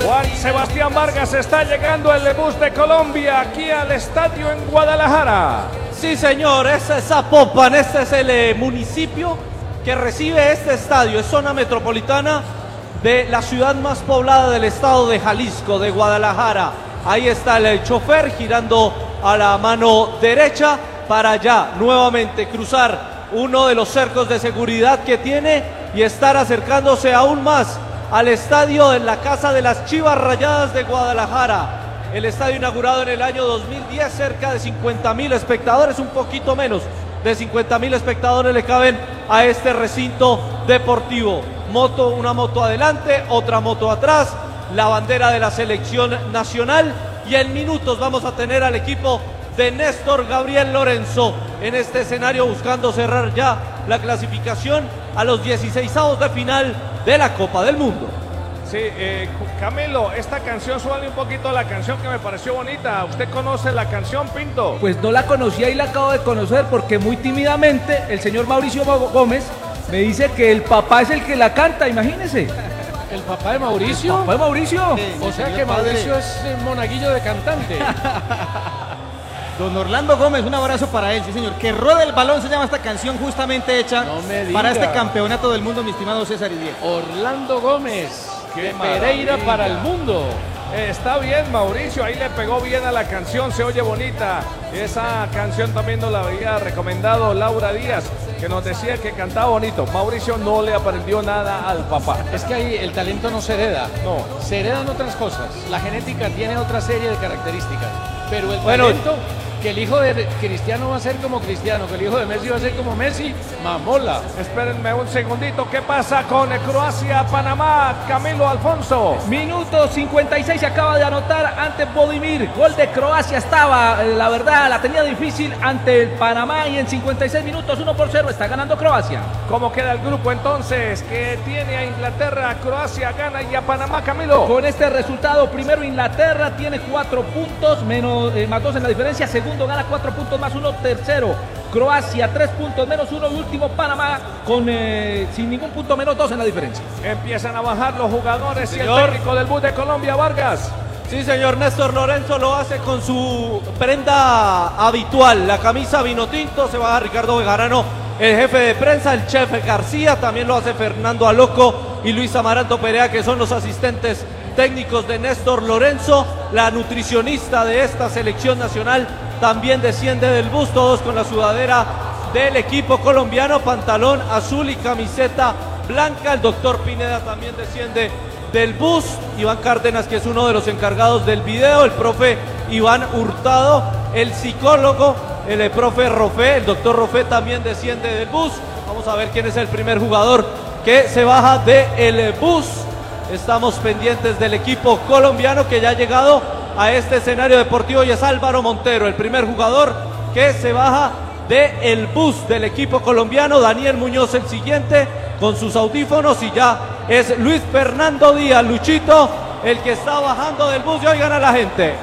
Juan Sebastián Vargas está llegando el bus de Colombia aquí al estadio en Guadalajara. Sí, señor, este es Zapopan, este es el municipio que recibe este estadio, es zona metropolitana de la ciudad más poblada del estado de Jalisco, de Guadalajara. Ahí está el chofer girando a la mano derecha para ya nuevamente cruzar uno de los cercos de seguridad que tiene y estar acercándose aún más al estadio de la Casa de las Chivas Rayadas de Guadalajara. El estadio inaugurado en el año 2010, cerca de 50,000 espectadores, un poquito menos de 50,000 espectadores le caben a este recinto deportivo. Una moto adelante, otra moto atrás, la bandera de la selección nacional y en minutos vamos a tener al equipo de Néstor Gabriel Lorenzo en este escenario buscando cerrar ya la clasificación a los 16avos de final de la Copa del Mundo. Sí, Camilo, esta canción, suele un poquito la canción que me pareció bonita. ¿Usted conoce la canción, Pinto? Pues no la conocía y la acabo de conocer porque muy tímidamente el señor Mauricio Gómez me dice que el papá es el que la canta, imagínese. ¿El papá de Mauricio? ¿El papá de Mauricio? Sí, o sea que Mauricio es monaguillo de cantante. Don Orlando Gómez, un abrazo para él, sí señor. Que ruede el balón se llama esta canción justamente hecha para este campeonato del mundo, mi estimado César y Diego. Orlando Gómez, de Pereira para el mundo. Está bien, Mauricio, ahí le pegó bien a la canción, se oye bonita. Esa canción también nos la había recomendado Laura Díaz, que nos decía que cantaba bonito. Mauricio no le aprendió nada al papá. Es que ahí el talento no se hereda, no. Se heredan otras cosas. La genética tiene otra serie de características, pero el talento, que el hijo de Cristiano va a ser como Cristiano, que el hijo de Messi va a ser como Messi, mamola. Espérenme un segundito, ¿qué pasa con Croacia-Panamá? Camilo Alfonso. Minuto 56 se acaba de anotar ante Bodimir. Gol de Croacia estaba, la verdad, la tenía difícil ante el Panamá y en 56 minutos 1-0 está ganando Croacia. ¿Cómo queda el grupo entonces? Que tiene a Inglaterra, Croacia gana y a Panamá, Camilo. Con este resultado, primero Inglaterra tiene 4 puntos, más 2 en la diferencia. Segundo gana 4 puntos más 1. Tercero Croacia 3 puntos menos 1 y último Panamá con sin ningún punto menos 2 en la diferencia. Empiezan a bajar los jugadores, sí, y el técnico del bus de Colombia, Vargas. Sí, señor, Néstor Lorenzo lo hace con su prenda habitual, la camisa vino tinto. Se baja Ricardo Bejarano, el jefe de prensa, el chef García, también lo hace Fernando Aloco y Luis Amaranto Perea, que son los asistentes técnicos de Néstor Lorenzo. La nutricionista de esta selección nacional también desciende del bus, todos con la sudadera del equipo colombiano, pantalón azul y camiseta blanca. El doctor Pineda también desciende del bus. Iván Cárdenas, que es uno de los encargados del video, el profe Iván Hurtado, el psicólogo, el profe Rofé, el doctor Rofé también desciende del bus. Vamos a ver quién es el primer jugador que se baja del bus. Estamos pendientes del equipo colombiano que ya ha llegado a este escenario deportivo y es Álvaro Montero, el primer jugador que se baja del bus del equipo colombiano. Daniel Muñoz el siguiente con sus audífonos y ya es Luis Fernando Díaz, Luchito, el que está bajando del bus y oigan a la gente.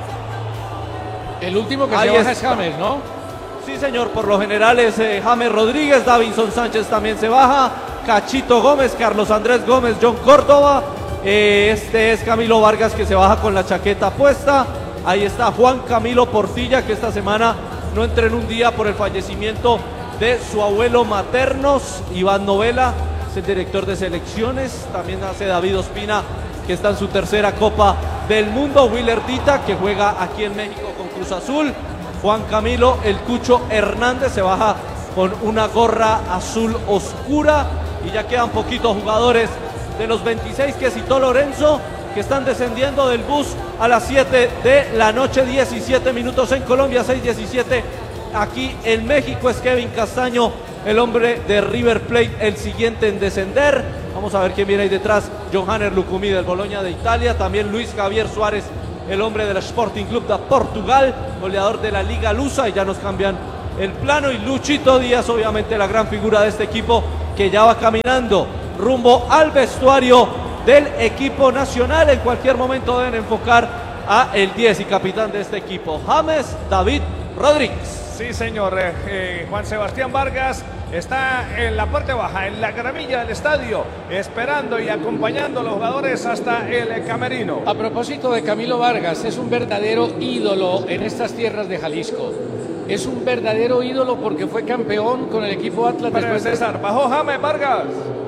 El último que Ahí se baja está. es James, ¿no? Sí, señor, por lo general es James Rodríguez, Davinson Sánchez también se baja, Cachito Gómez, Carlos Andrés Gómez, John Córdoba. Este es Camilo Vargas, que se baja con la chaqueta puesta. Ahí está Juan Camilo Portilla, que esta semana no entró en un día por el fallecimiento de su abuelo materno. Iván Novela es el director de selecciones. También hace David Ospina, que está en su tercera Copa del Mundo. Willer Dita, que juega aquí en México con Cruz Azul. Juan Camilo El Cucho Hernández se baja con una gorra azul oscura. Y ya quedan poquitos jugadores de los 26 que citó Lorenzo, que están descendiendo del bus a las 7 de la noche, 17 minutos en Colombia, 6:17 aquí en México. Es Kevin Castaño, el hombre de River Plate, el siguiente en descender. Vamos a ver quién viene ahí detrás. Johanner Lucumí del Bologna de Italia, también Luis Javier Suárez, el hombre del Sporting Club de Portugal, goleador de la Liga Lusa. Y ya nos cambian el plano y Luchito Díaz, obviamente la gran figura de este equipo, que ya va caminando rumbo al vestuario del equipo nacional. En cualquier momento deben enfocar a el 10 y capitán de este equipo, James David Rodríguez. Sí, señor, Juan Sebastián Vargas. está en la parte baja, en la gramilla del estadio, esperando y acompañando a los jugadores hasta el camerino. A propósito de Camilo Vargas, es un verdadero ídolo en estas tierras de Jalisco. Es un verdadero ídolo porque fue campeón con el equipo Atlas. Pero César, bajó James Vargas.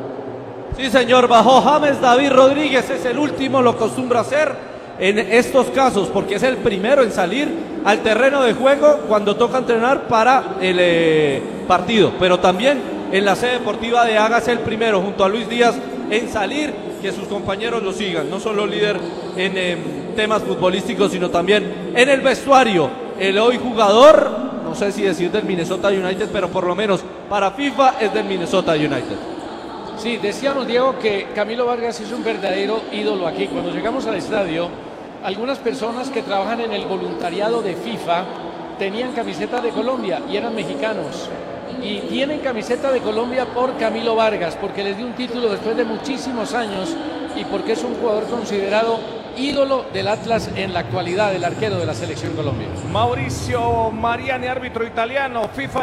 Sí, señor, bajó James David Rodríguez, es el último, lo acostumbra hacer en estos casos, porque es el primero en salir al terreno de juego cuando toca entrenar para el partido, pero también en la sede deportiva de Haga es el primero, junto a Luis Díaz, en salir, que sus compañeros lo sigan, no solo líder en temas futbolísticos, sino también en el vestuario, el hoy jugador, no sé si decir del Minnesota United, pero por lo menos para FIFA es del Minnesota United. Sí, decíamos, Diego, que Camilo Vargas es un verdadero ídolo aquí. Cuando llegamos al estadio, algunas personas que trabajan en el voluntariado de FIFA tenían camiseta de Colombia y eran mexicanos. Y tienen camiseta de Colombia por Camilo Vargas, porque les dio un título después de muchísimos años y porque es un jugador considerado ídolo del Atlas en la actualidad, el arquero de la Selección Colombia. Mauricio Mariani, árbitro italiano, FIFA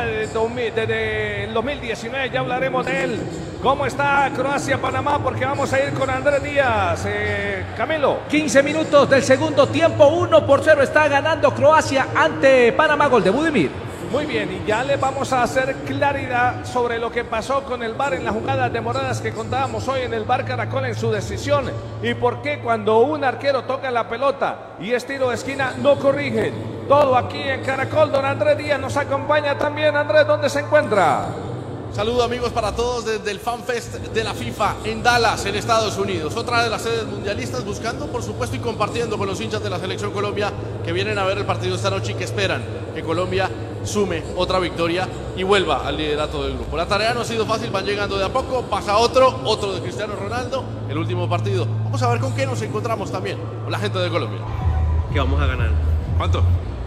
desde el 2019, ya hablaremos de él. ¿Cómo está Croacia-Panamá? Porque vamos a ir con Andrés Díaz. Camilo. 15 minutos del segundo tiempo, 1-0 está ganando Croacia ante Panamá, gol de Budimir. Muy bien, y ya le vamos a hacer claridad sobre lo que pasó con el VAR en las jugadas demoradas que contábamos hoy en el VAR Caracol en su decisión y por qué cuando un arquero toca la pelota y es tiro de esquina no corrigen. Todo aquí en Caracol. Don Andrés Díaz nos acompaña también. Andrés, ¿dónde se encuentra? Saludos amigos para todos desde el FanFest de la FIFA en Dallas, en Estados Unidos. Otra de las sedes mundialistas, buscando por supuesto y compartiendo con los hinchas de la Selección Colombia que vienen a ver el partido esta noche y que esperan que Colombia sume otra victoria y vuelva al liderato del grupo. La tarea no ha sido fácil, van llegando de a poco, pasa otro de Cristiano Ronaldo, el último partido. Vamos a ver con qué nos encontramos también con la gente de Colombia. Que vamos a ganar. ¿Cuánto?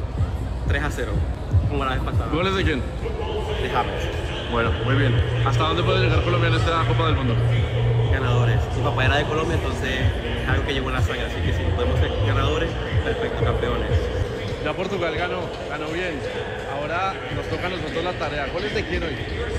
3-0, como la vez pasada. ¿Goles de quién? De James. Bueno, muy bien. ¿Hasta dónde puede llegar Colombia en esta Copa del Mundo? Ganadores. Mi papá era de Colombia, entonces es algo que llevo en la sangre, así que si podemos ser ganadores, perfecto, campeones. Ya Portugal ganó bien. Ahora nos toca a nosotros la tarea. ¿Goles de quién hoy?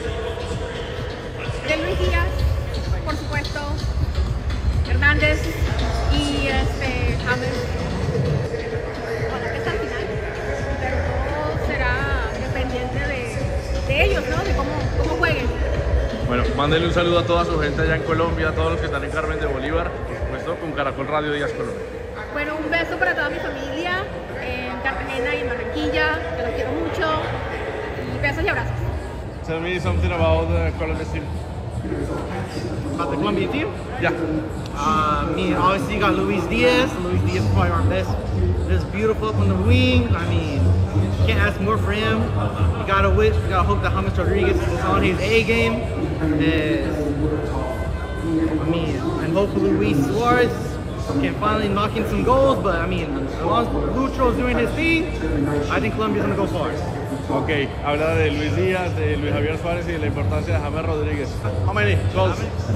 De Luis Díaz, por supuesto, Hernández y James. Ojalá que está al final, pero todo será dependiente de ellos, ¿no? De cómo jueguen. Bueno, mándenle un saludo a toda su gente allá en Colombia, a todos los que están en Carmen de Bolívar, por supuesto con Caracol Radio Díaz Colombia. Bueno, un beso para toda mi familia en Cartagena y en Barranquilla, que los quiero mucho, y besos y abrazos. Tell me something about the Colombia team. About the Colombia team? Yeah. I mean, obviously you got Luis Diaz. Luis Diaz is probably our best. Just beautiful from the wing. I mean, can't ask more for him. You gotta wish, you gotta hope that James Rodriguez is on his A game. And hopefully Luis Suarez can finally knock in some goals. But I mean, as long as Lutro's doing his thing, I think Colombia's gonna go far. Ok, habla de Luis Díaz, de Luis Javier Suárez y de la importancia de James Rodríguez. How many goals?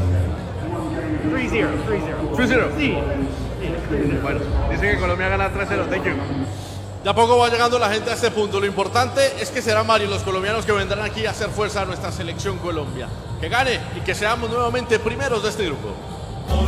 3-0. 3-0. Sí. Bueno, dice que Colombia gana 3-0. Thank you. De a poco va llegando la gente a este punto. Lo importante es que serán varios los colombianos que vendrán aquí a hacer fuerza a nuestra Selección Colombia. Que gane y que seamos nuevamente primeros de este grupo.